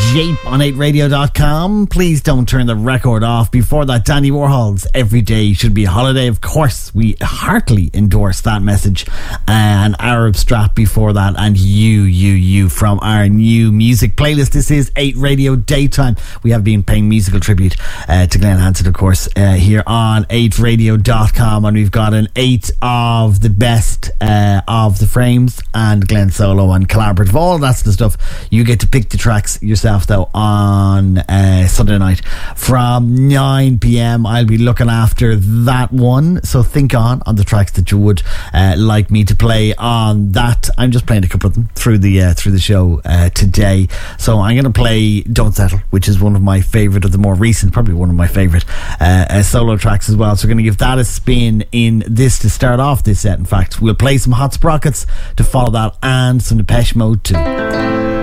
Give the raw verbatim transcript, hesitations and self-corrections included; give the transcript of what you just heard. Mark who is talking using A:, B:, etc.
A: Jape on eight radio dot com. Please don't turn the record off. Before that, Dandy Warhol's Every Day Should Be a Holiday. Of course, we heartily endorse that message. An Arab Strap before that, and You, You, You from our new music playlist. This is eight Radio Daytime. We have been paying musical tribute uh, to Glenn Hansen, of course, uh, here on eight radio dot com, and we've got an eight of the best uh, of the Frames and Glenn solo and collaborative. All that's the stuff. You get to pick the tracks yourself, though, on uh, Sunday night from nine p.m. I'll be looking after that one, so think on on the tracks that you would uh, like me to play on that. I'm just playing a couple of them through the uh, through the show uh, today. So I'm going to play Don't Settle, which is one of my favourite of the more recent, probably one of my favourite uh, uh, solo tracks as well. So we're going to give that a spin in this to start off this set. In fact, we'll play some Hot Sprockets to follow that, and some Depeche Mode too.